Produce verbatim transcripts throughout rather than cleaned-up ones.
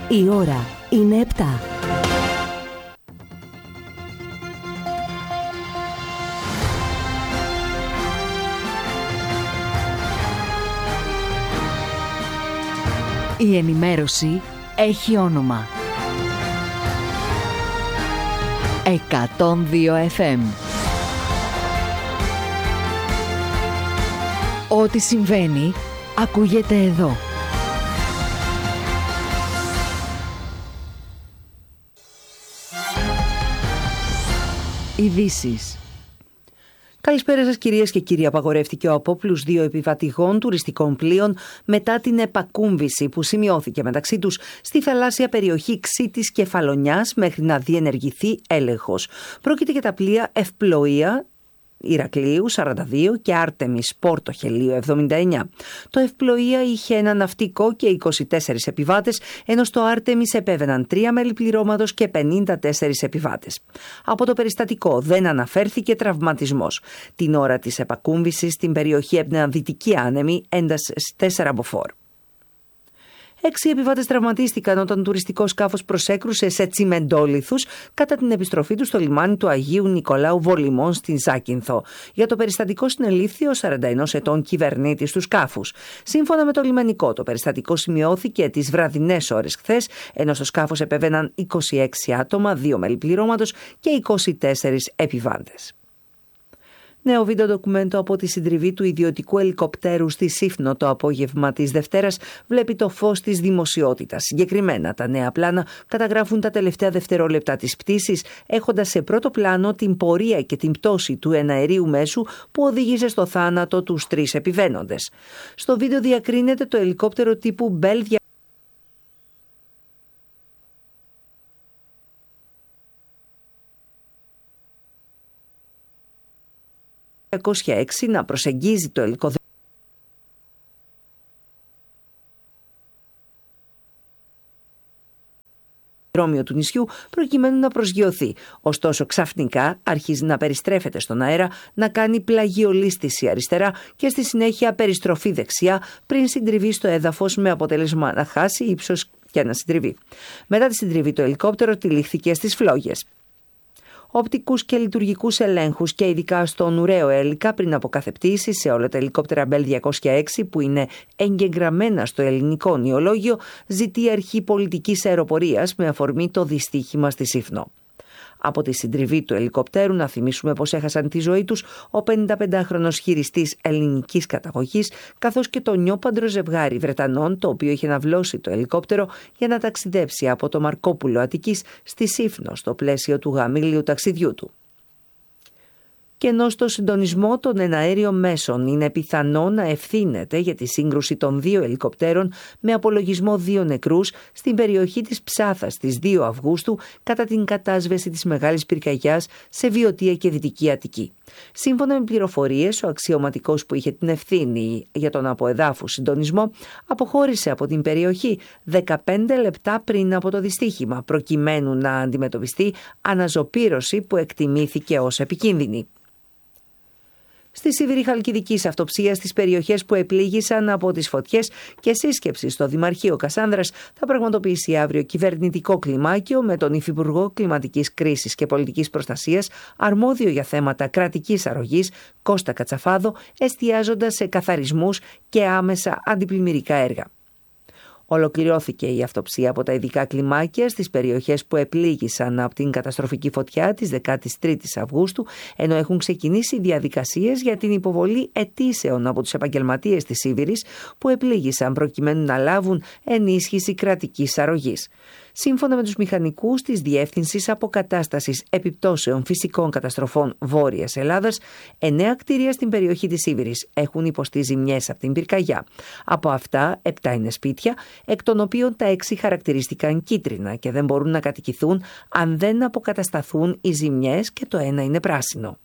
Η ώρα είναι επτά. Η ενημέρωση έχει όνομα. εκατόν δύο εφ εμ. Ό,τι συμβαίνει, ακούγεται εδώ. Ειδήσεις. Καλησπέρα σας κυρίες και κύριοι. Απαγορεύτηκε ο απόπλους δύο επιβατηγών τουριστικών πλοίων μετά την επακούμβηση που σημειώθηκε μεταξύ τους στη θαλάσσια περιοχή Ξήτης Κεφαλονιάς μέχρι να διενεργηθεί έλεγχος. Πρόκειται για τα πλοία Ευπλοεία Ηρακλείου σαράντα δύο και Άρτεμις Πόρτο Χελίου εβδομήντα εννιά. Το Ευπλοεία είχε ένα ναυτικό και είκοσι τέσσερις επιβάτες, ενώ στο Άρτεμις επέβαιναν τρία μέλη πληρώματος και πενήντα τέσσερις επιβάτες. Από το περιστατικό δεν αναφέρθηκε τραυματισμός. Την ώρα της επακούμβησης στην περιοχή έπνεαν δυτικοί άνεμοι έντασης τέσσερα μποφόρ. Έξι επιβάτες τραυματίστηκαν όταν τουριστικό σκάφος προσέκρουσε σε τσιμεντόλιθους κατά την επιστροφή του στο λιμάνι του Αγίου Νικολάου Βολιμών στην Ζάκυνθο. Για το περιστατικό συνελήφθη ο σαράντα ενός ετών κυβερνήτης του σκάφους. Σύμφωνα με το λιμενικό, το περιστατικό σημειώθηκε τις βραδινές ώρες χθες, ενώ στο σκάφος επέβαιναν είκοσι έξι άτομα, δύο μέλη πληρώματος και είκοσι τέσσερις επιβάτες. Νέο βίντεο ντοκουμέντο από τη συντριβή του ιδιωτικού ελικοπτέρου στη Σύφνο το απόγευμα της Δευτέρας βλέπει το φως της δημοσιότητας. Συγκεκριμένα, τα νέα πλάνα καταγράφουν τα τελευταία δευτερόλεπτα της πτήσης, έχοντας σε πρώτο πλάνο την πορεία και την πτώση του εναερίου μέσου που οδήγησε στο θάνατο τους τρεις επιβαίνοντες. Στο βίντεο διακρίνεται το ελικόπτερο τύπου Bell διακόσια έξι να προσεγγίζει το ελικοδρόμιο του νησιού προκειμένου να προσγειωθεί. Ωστόσο, ξαφνικά αρχίζει να περιστρέφεται στον αέρα, να κάνει πλαγιολίστηση αριστερά και στη συνέχεια περιστροφή δεξιά πριν συντριβεί στο έδαφος με αποτέλεσμα να χάσει ύψος και να συντριβεί. Μετά τη συντριβή το ελικόπτερο τυλίχθηκε στις φλόγες. Οπτικούς και λειτουργικούς ελέγχους και ειδικά στον ουραίο έλικα πριν από κάθε πτήση σε όλα τα ελικόπτερα Bell διακόσια έξι που είναι εγγεγραμμένα στο ελληνικό νεολόγιο, ζητεί η Αρχή Πολιτικής Αεροπορίας με αφορμή το δυστύχημα στη Σύφνο. Από τη συντριβή του ελικοπτέρου να θυμίσουμε πως έχασαν τη ζωή τους ο πενηνταπεντάχρονος χειριστής ελληνικής καταγωγής καθώς και το νιόπαντρο ζευγάρι Βρετανών το οποίο είχε ναυλώσει το ελικόπτερο για να ταξιδέψει από το Μαρκόπουλο Αττικής στη Σύφνο στο πλαίσιο του γαμήλιου ταξιδιού του. Και ενώ στο συντονισμό των εναέριων μέσων είναι πιθανό να ευθύνεται για τη σύγκρουση των δύο ελικοπτέρων με απολογισμό δύο νεκρούς στην περιοχή της Ψάθας στις δύο Αυγούστου κατά την κατάσβεση της Μεγάλης Πυρκαγιάς σε Βιωτία και Δυτική Αττική. Σύμφωνα με πληροφορίες, ο αξιωματικός που είχε την ευθύνη για τον αποεδάφου συντονισμό αποχώρησε από την περιοχή δεκαπέντε λεπτά πριν από το δυστύχημα, προκειμένου να αντιμετωπιστεί αναζωπήρωση που εκτιμήθηκε ως επικίνδυνη. Στη Σίβηρη Χαλκιδικής αυτοψίας στις περιοχές που επλήγησαν από τις φωτιές και σύσκεψη στο Δημαρχείο Κασάνδρας θα πραγματοποιήσει αύριο κυβερνητικό κλιμάκιο με τον Υφυπουργό Κλιματικής Κρίσης και Πολιτικής Προστασίας αρμόδιο για θέματα κρατικής αρρωγής Κώστα Κατσαφάδο, εστιάζοντας σε καθαρισμούς και άμεσα αντιπλημμυρικά έργα. Ολοκληρώθηκε η αυτοψία από τα ειδικά κλιμάκια στις περιοχές που επλήγησαν από την καταστροφική φωτιά της δεκάτης τρίτης Αυγούστου, ενώ έχουν ξεκινήσει διαδικασίες για την υποβολή αιτήσεων από τους επαγγελματίες της Σίβηρης που επλήγησαν προκειμένου να λάβουν ενίσχυση κρατικής αρρωγής. Σύμφωνα με τους μηχανικούς της Διεύθυνσης Αποκατάστασης Επιπτώσεων Φυσικών Καταστροφών Βόρειας Ελλάδας, εννέα κτίρια στην περιοχή της Σίβηρης έχουν υποστεί ζημιές από την πυρκαγιά. Από αυτά, επτά είναι σπίτια, εκ των οποίων τα έξι χαρακτηρίστηκαν κίτρινα και δεν μπορούν να κατοικηθούν αν δεν αποκατασταθούν οι ζημιές και το ένα είναι πράσινο.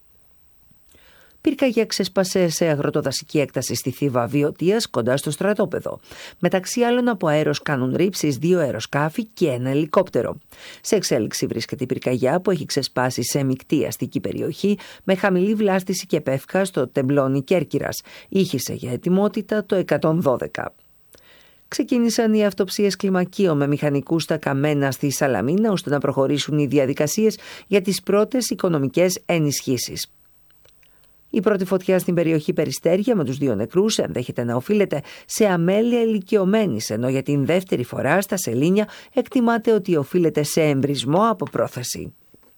Πυρκαγιά ξέσπασε σε αγροτοδασική έκταση στη Θήβα Βιωτίας κοντά στο στρατόπεδο. Μεταξύ άλλων από αέρος κάνουν ρήψεις δύο αεροσκάφη και ένα ελικόπτερο. Σε εξέλιξη βρίσκεται η πυρκαγιά που έχει ξεσπάσει σε μεικτή αστική περιοχή με χαμηλή βλάστηση και πεύκα στο τεμπλόνι Κέρκυρας. Ήχησε για ετοιμότητα το εκατόν δώδεκα. Ξεκίνησαν οι αυτοψίες κλιμακίων με μηχανικούς στα καμένα στη Σαλαμίνα, ώστε να προχωρήσουν οι διαδικασίες για τις πρώτες οικονομικές ενισχύσεις. Η πρώτη φωτιά στην περιοχή Περιστέρια με τους δύο νεκρούς ενδέχεται να οφείλεται σε αμέλεια ηλικιωμένης, ενώ για την δεύτερη φορά στα Σελήνια εκτιμάται ότι οφείλεται σε εμπρισμό από πρόθεση.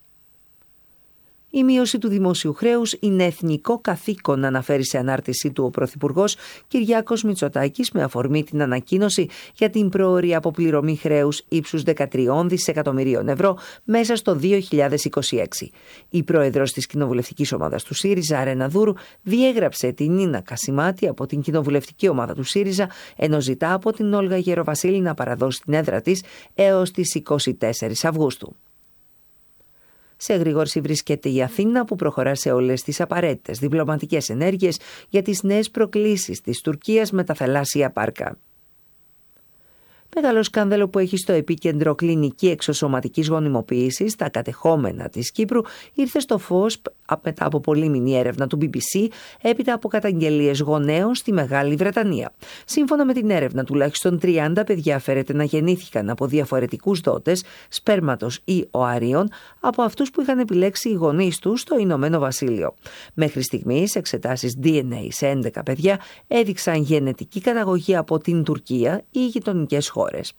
Η μείωση του δημόσιου χρέους είναι εθνικό καθήκον, αναφέρει σε ανάρτησή του ο Πρωθυπουργός Κυριάκος Μητσοτάκης με αφορμή την ανακοίνωση για την πρόωρη αποπληρωμή χρέους ύψους δεκατρία δισεκατομμυρίων ευρώ μέσα στο δύο χιλιάδες είκοσι έξι. Η πρόεδρος της κοινοβουλευτικής ομάδας του ΣΥΡΙΖΑ, Ρένα Δούρου, διέγραψε την Νίνα Κασιμάτη από την κοινοβουλευτική ομάδα του ΣΥΡΙΖΑ, ενώ ζητά από την Όλγα Γεροβασίλη να παραδώσει την έδρα της έως τις είκοσι τέσσερις Αυγούστου. Σε εγρήγορση βρίσκεται η Αθήνα, που προχωρά σε όλες τις απαραίτητες διπλωματικές ενέργειες για τις νέες προκλήσεις της Τουρκίας με τα θαλάσσια πάρκα. Μεγάλο σκάνδαλο που έχει στο επίκεντρο κλινική εξωσωματικής γονιμοποίησης στα κατεχόμενα της Κύπρου ήρθε στο φως μετά από πολύμηνη έρευνα του μπι μπι σι, έπειτα από καταγγελίες γονέων στη Μεγάλη Βρετανία. Σύμφωνα με την έρευνα, τουλάχιστον τριάντα παιδιά φέρεται να γεννήθηκαν από διαφορετικούς δότες σπέρματος ή οαρίων από αυτούς που είχαν επιλέξει οι γονείς τους στο Ηνωμένο Βασίλειο. Μέχρι στιγμής, εξετάσεις ντι εν έι σε έντεκα παιδιά έδειξαν γενετική καταγωγή από την Τουρκία ή γειτονικές χώρες.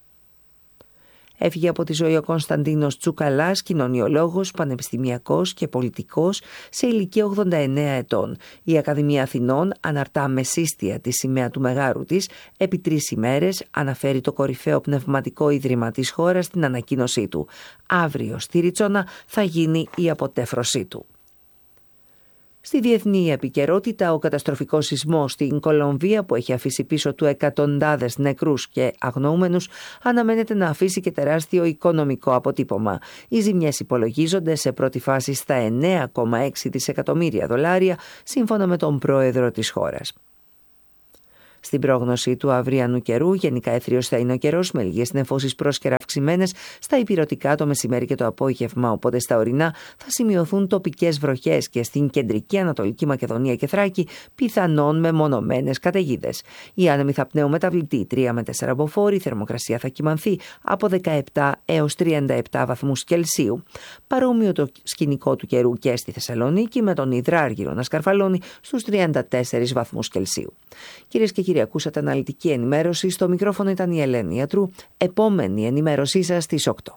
Έφυγε από τη ζωή ο Κωνσταντίνος Τσουκαλάς, κοινωνιολόγος, πανεπιστημιακός και πολιτικός, σε ηλικία ογδόντα εννέα ετών. Η Ακαδημία Αθηνών αναρτά με σύστια τη σημαία του μεγάρου της επί τρεις ημέρες, αναφέρει το κορυφαίο πνευματικό ίδρυμα της χώρας στην ανακοίνωσή του. Αύριο στη Ριτσόνα θα γίνει η αποτέφρωσή του. Στη διεθνή επικαιρότητα, ο καταστροφικός σεισμός στην Κολομβία, που έχει αφήσει πίσω του εκατοντάδες νεκρούς και αγνοούμενους, αναμένεται να αφήσει και τεράστιο οικονομικό αποτύπωμα. Οι ζημιές υπολογίζονται σε πρώτη φάση στα εννέα κόμμα έξι δισεκατομμύρια δολάρια, σύμφωνα με τον πρόεδρο της χώρας. Στην πρόγνωση του αυριανού καιρού, γενικά έθριος θα είναι ο καιρός, με λίγες νεφώσεις πρόσκαιρα αυξημένες στα ηπειρωτικά το μεσημέρι και το απόγευμα, οπότε στα ορεινά θα σημειωθούν τοπικές βροχές και στην κεντρική Ανατολική Μακεδονία και Θράκη πιθανόν μεμονωμένες καταιγίδες. Οι άνεμοι θα πνέουν μεταβλητή τρία με τέσσερα μποφόρ, η θερμοκρασία θα κυμανθεί από δεκαεπτά έως τριάντα επτά βαθμούς Κελσίου. Παρόμοιο το σκηνικό του καιρού και στη Θεσσαλονίκη, με τον υδράργυρο να σκαρφαλώνει στους τριάντα τέσσερις βαθμούς Κελσίου. Κυρίες και κύριοι, ακούσατε αναλυτική ενημέρωση. Στο μικρόφωνο ήταν η Ελένη Ιατρού. Επόμενη ενημέρωσή σας στις οκτώ.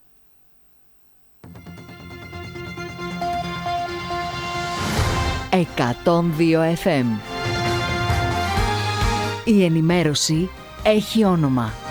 εκατόν δύο εφ εμ. Η ενημέρωση έχει όνομα.